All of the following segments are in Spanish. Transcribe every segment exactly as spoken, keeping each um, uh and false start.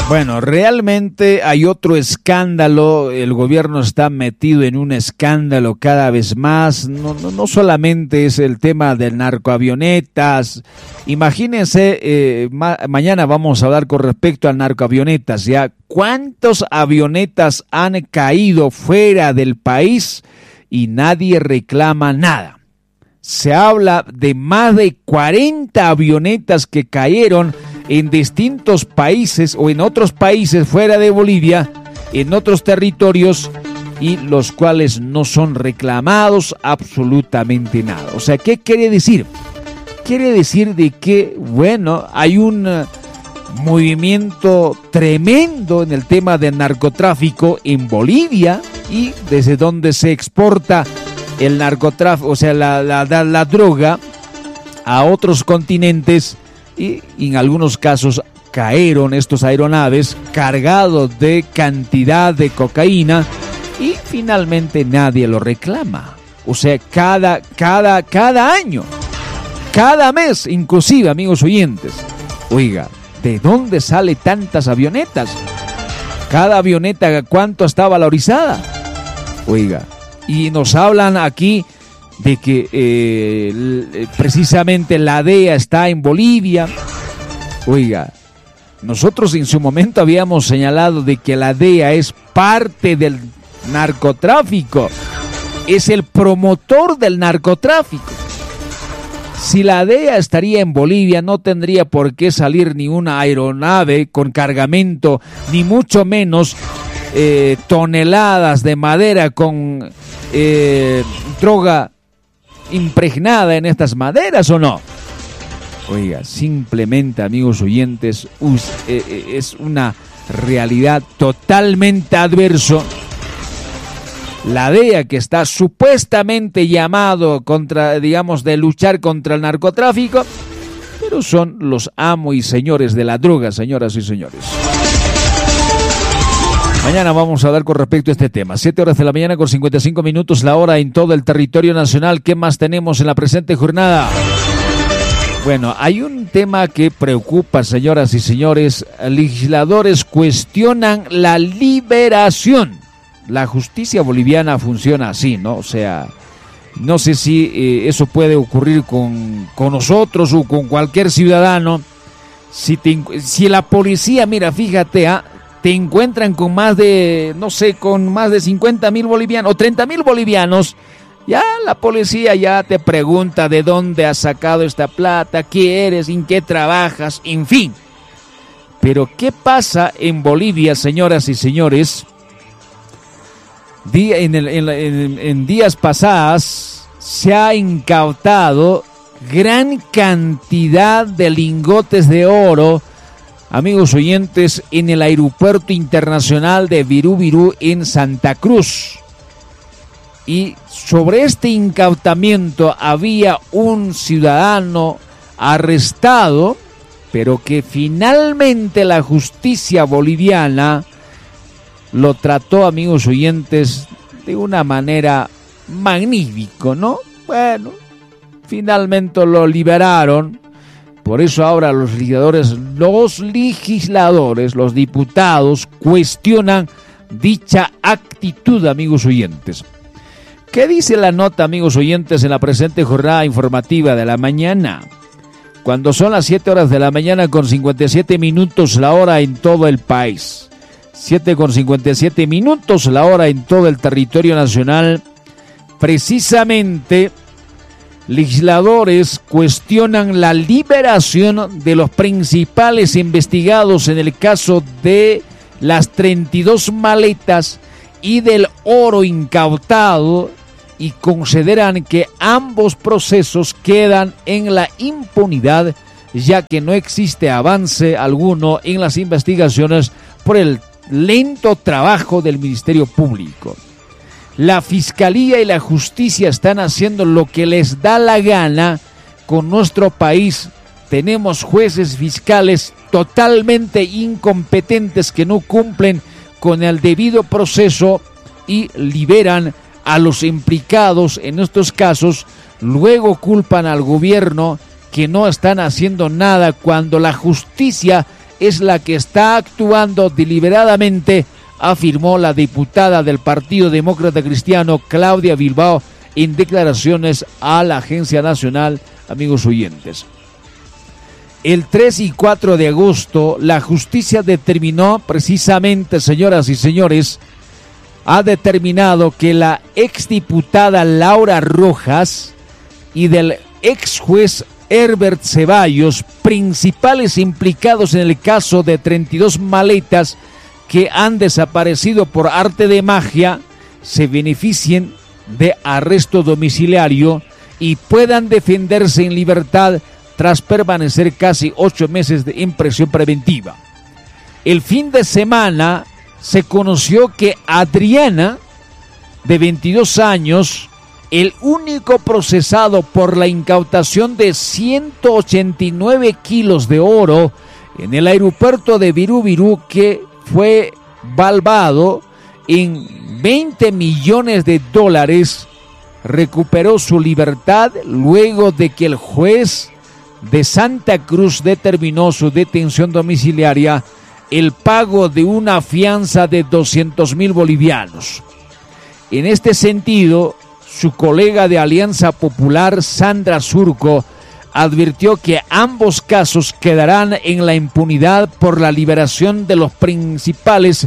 Bueno, realmente hay otro escándalo, el gobierno está metido en un escándalo cada vez más, no, no, no solamente es el tema de narcoavionetas, imagínense, eh, ma- mañana vamos a hablar con respecto a narcoavionetas, ya, ¿cuántos avionetas han caído fuera del país y nadie reclama nada? Se habla de más de cuarenta avionetas que cayeron en distintos países o en otros países fuera de Bolivia, en otros territorios, y los cuales no son reclamados absolutamente nada. O sea, ¿qué quiere decir? Quiere decir de que, bueno, hay un uh, movimiento tremendo en el tema del narcotráfico en Bolivia, y desde donde se exporta el narcotráfico, o sea, la, la, la, la droga a otros continentes, y en algunos casos cayeron estos aeronaves cargados de cantidad de cocaína y finalmente nadie lo reclama. O sea, cada, cada, cada año, cada mes, inclusive, amigos oyentes. Oiga, ¿de dónde sale tantas avionetas? Cada avioneta, ¿cuánto está valorizada? Oiga, y nos hablan aquí de que eh, precisamente la D E A está en Bolivia. Oiga, nosotros en su momento habíamos señalado de que la D E A es parte del narcotráfico, es el promotor del narcotráfico. Si la D E A estaría en Bolivia, no tendría por qué salir ni una aeronave con cargamento, ni mucho menos eh, toneladas de madera con eh, droga impregnada en estas maderas, ¿o no? Oiga, simplemente, amigos oyentes, us, eh, es una realidad totalmente adverso. La D E A, que está supuestamente llamado contra, digamos, de luchar contra el narcotráfico, pero son los amos y señores de la droga, señoras y señores. Mañana vamos a hablar con respecto a este tema. Siete horas de la mañana con cincuenta y cinco minutos, la hora en todo el territorio nacional. ¿Qué más tenemos en la presente jornada? Bueno, hay un tema que preocupa, señoras y señores. Legisladores cuestionan la liberación. La justicia boliviana funciona así, ¿no? O sea, no sé si eh, eso puede ocurrir con, con nosotros o con cualquier ciudadano. Si, te, si la policía, mira, fíjate, ¿ah? te encuentran con más de, no sé, con más de cincuenta mil bolivianos o treinta mil bolivianos, ya la policía ya te pregunta de dónde has sacado esta plata, qué eres, en qué trabajas, en fin. Pero ¿qué pasa en Bolivia, señoras y señores? Día, en, el, en, en, en días pasados se ha incautado gran cantidad de lingotes de oro, amigos oyentes, en el aeropuerto internacional de Virú Virú en Santa Cruz. Y sobre este incautamiento había un ciudadano arrestado, pero que finalmente la justicia boliviana lo trató, amigos oyentes, de una manera magnífica, ¿no? Bueno, finalmente lo liberaron. Por eso ahora los legisladores, los legisladores, los diputados cuestionan dicha actitud, amigos oyentes. ¿Qué dice la nota, amigos oyentes, en la presente jornada informativa de la mañana? Cuando son las siete horas de la mañana con cincuenta y siete minutos, la hora en todo el país. siete con cincuenta y siete minutos, la hora en todo el territorio nacional. Precisamente, legisladores cuestionan la liberación de los principales investigados en el caso de las treinta y dos maletas y del oro incautado, y consideran que ambos procesos quedan en la impunidad, ya que no existe avance alguno en las investigaciones por el lento trabajo del Ministerio Público. La Fiscalía y la Justicia están haciendo lo que les da la gana con nuestro país. Tenemos jueces fiscales totalmente incompetentes que no cumplen con el debido proceso y liberan a los implicados en estos casos. Luego culpan al gobierno que no están haciendo nada cuando la justicia es la que está actuando deliberadamente, afirmó la diputada del Partido Demócrata Cristiano, Claudia Bilbao, en declaraciones a la Agencia Nacional, amigos oyentes. El tres y cuatro de agosto, la justicia determinó precisamente, señoras y señores, ha determinado que la exdiputada Laura Rojas y del ex juez Herbert Ceballos, principales implicados en el caso de treinta y dos maletas que han desaparecido por arte de magia, se beneficien de arresto domiciliario y puedan defenderse en libertad tras permanecer casi ocho meses de, en prisión preventiva. El fin de semana se conoció que Adriana, de veintidós años, el único procesado por la incautación de ciento ochenta y nueve kilos de oro en el aeropuerto de Viru-Viru, que fue valuado en veinte millones de dólares, recuperó su libertad luego de que el juez de Santa Cruz determinó su detención domiciliaria, el pago de una fianza de doscientos mil bolivianos. En este sentido, su colega de Alianza Popular, Sandra Surco, advirtió que ambos casos quedarán en la impunidad por la liberación de los principales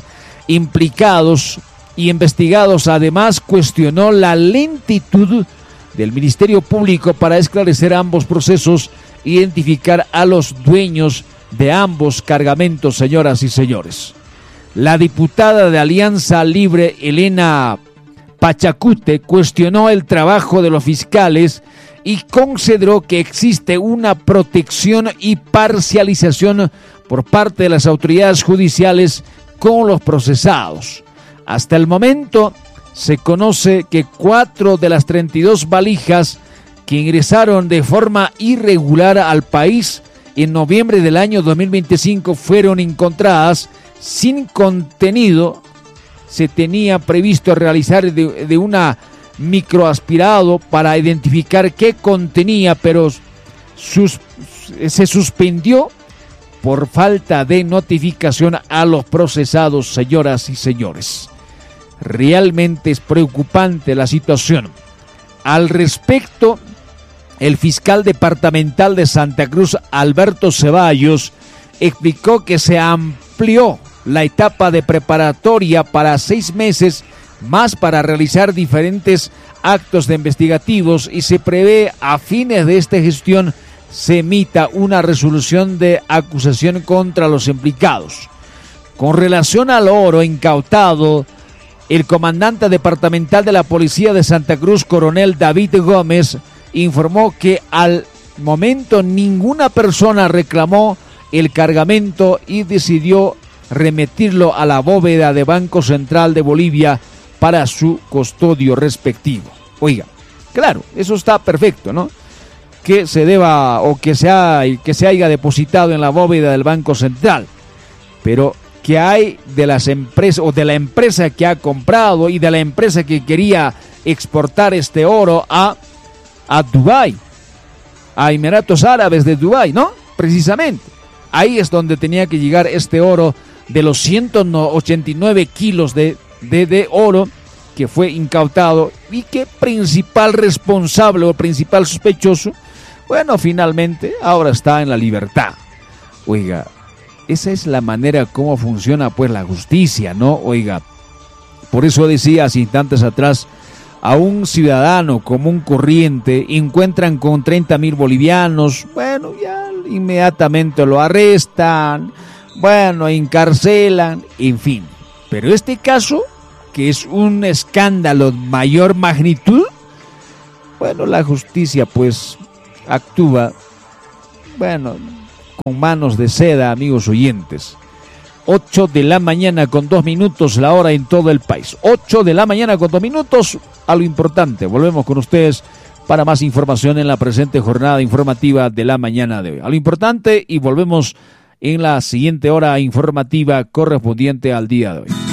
implicados y investigados. Además, cuestionó la lentitud del Ministerio Público para esclarecer ambos procesos e identificar a los dueños de ambos cargamentos, señoras y señores. La diputada de Alianza Libre, Elena Pachacute, cuestionó el trabajo de los fiscales y consideró que existe una protección y parcialización por parte de las autoridades judiciales con los procesados. Hasta el momento se conoce que cuatro de las treinta y dos valijas que ingresaron de forma irregular al país en noviembre del año dos mil veinticinco fueron encontradas sin contenido. Se tenía previsto realizar de, de una microaspirado para identificar qué contenía, pero sus, se suspendió por falta de notificación a los procesados, señoras y señores. Realmente es preocupante la situación. Al respecto, el fiscal departamental de Santa Cruz, Alberto Ceballos, explicó que se amplió la etapa de preparatoria para seis meses más para realizar diferentes actos de investigativos y se prevé a fines de esta gestión se emita una resolución de acusación contra los implicados. Con relación al oro incautado, el comandante departamental de la Policía de Santa Cruz, coronel David Gómez, informó que al momento ninguna persona reclamó el cargamento y decidió remitirlo a la bóveda de Banco Central de Bolivia para su custodio respectivo. Oiga, claro, eso está perfecto, ¿no? Que se deba o que se, ha, que se haya depositado en la bóveda del Banco Central, pero que hay de las empresas o de la empresa que ha comprado y de la empresa que quería exportar este oro a, a Dubái, a Emiratos Árabes de Dubái, ¿no? Precisamente, ahí es donde tenía que llegar este oro de los ciento ochenta y nueve kilos de, de, de oro que fue incautado y que principal responsable o principal sospechoso, bueno, finalmente ahora está en la libertad. Oiga, esa es la manera como funciona pues la justicia, ¿no? Oiga, por eso decía hace instantes atrás, a un ciudadano común corriente encuentran con treinta mil bolivianos, bueno, ya inmediatamente lo arrestan, bueno, encarcelan, en fin. Pero este caso, que es un escándalo de mayor magnitud, bueno, la justicia pues actúa, bueno, con manos de seda, amigos oyentes. ocho de la mañana con dos minutos, la hora en todo el país. ocho de la mañana con dos minutos, a lo importante. Volvemos con ustedes para más información en la presente jornada informativa de la mañana de hoy. A lo importante y volvemos en la siguiente hora informativa correspondiente al día de hoy.